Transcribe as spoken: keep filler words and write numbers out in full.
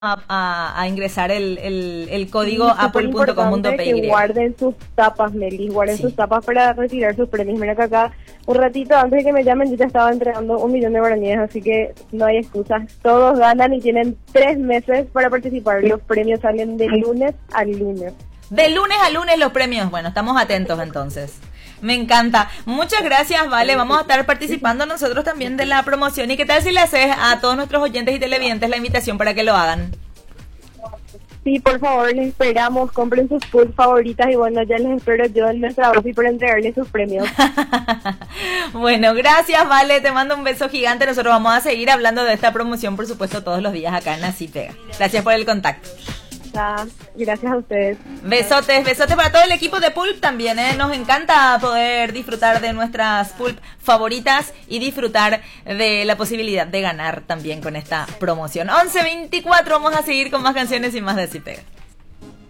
a, a, a ingresar el, el, el código Sí, apple punto com punto p y. que guarden sus tapas, Meli, guarden Sí. sus tapas para retirar sus premios. Mira que acá, un ratito antes de que me llamen, yo ya estaba entregando un millón de guaraníes, así que no hay excusas. Todos ganan y tienen tres meses para participar. Los premios salen de lunes a lunes. De lunes a lunes los premios. Bueno, estamos atentos entonces. Me encanta. Muchas gracias, Vale. Vamos a estar participando nosotros también de la promoción. ¿Y qué tal si le haces a todos nuestros oyentes y televidentes la invitación para que lo hagan? Sí, por favor, les esperamos. Compren sus pools favoritas y bueno, ya les espero yo en nuestra office para entregarles sus premios. Bueno, gracias, Vale. Te mando un beso gigante. Nosotros vamos a seguir hablando de esta promoción, por supuesto, todos los días acá en Así Pega. Gracias por el contacto. Ya, gracias a ustedes. Besotes, besotes para todo el equipo de Pulp también, ¿eh? Nos encanta poder disfrutar de nuestras Pulp favoritas y disfrutar de la posibilidad de ganar también con esta promoción. once veinticuatro, vamos a seguir con más canciones y más de Así Pega.